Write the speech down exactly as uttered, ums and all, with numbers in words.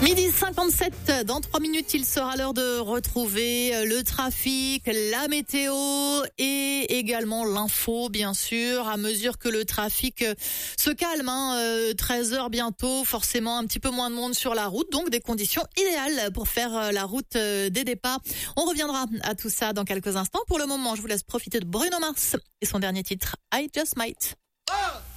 Midi cinquante-sept, dans trois minutes, il sera l'heure de retrouver le trafic, la météo et également l'info, bien sûr, à mesure que le trafic se calme. Hein, euh, treize heures bientôt, forcément un petit peu moins de monde sur la route, donc des conditions idéales pour faire la route des départs. On reviendra à tout ça dans quelques instants. Pour le moment, je vous laisse profiter de Bruno Mars et son dernier titre, I Just Might. Oh